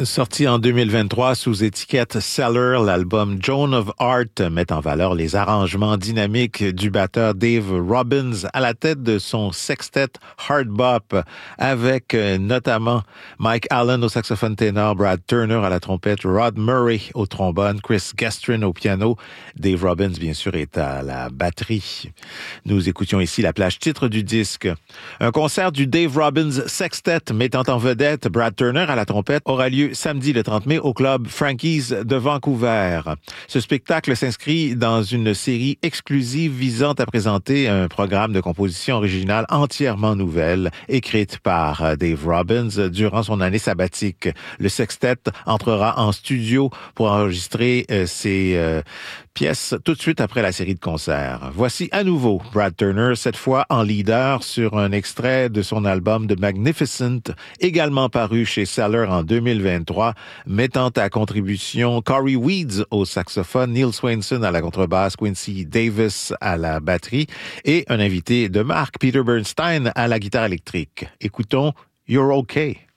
Sorti en 2023 sous étiquette Cellar, l'album Joan of Art met en valeur les arrangements dynamiques du batteur Dave Robbins à la tête de son sextet Hard Bop, avec notamment Mike Allen au saxophone ténor, Brad Turner à la trompette, Rod Murray au trombone, Chris Gastrin au piano. Dave Robbins, bien sûr, est à la batterie. Nous écoutions ici la plage titre du disque. Un concert du Dave Robbins Sextet mettant en vedette Brad Turner à la trompette aura lieu samedi le 30 mai au club Frankie's de Vancouver. Ce spectacle s'inscrit dans une série exclusive visant à présenter un programme de composition originale entièrement nouvelle, écrite par Dave Robbins durant son année sabbatique. Le sextet entrera en studio pour enregistrer ses pièces tout de suite après la série de concerts. Voici à nouveau Brad Turner, cette fois en leader sur un extrait de son album The Magnificent, également paru chez Cellar en 2023, mettant à contribution Corey Weeds au saxophone, Neil Swainson à la contrebasse, Quincy Davis à la batterie et un invité de marque, Peter Bernstein, à la guitare électrique. Écoutons You're OK.